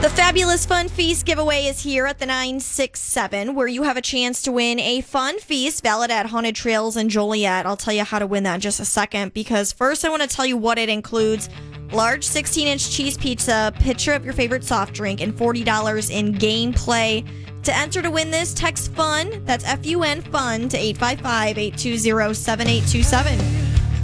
The Fabulous Fun Feast giveaway is here at the 967, where you have a chance to win a fun feast valid at Haunted Trails in Joliet. I'll tell you how to win that in just a second, because first I want to tell you what it includes. Large 16-inch cheese pizza, picture of your favorite soft drink, and $40 in gameplay. To enter to win this, text FUN, that's F-U-N, FUN, to 855-820-7827.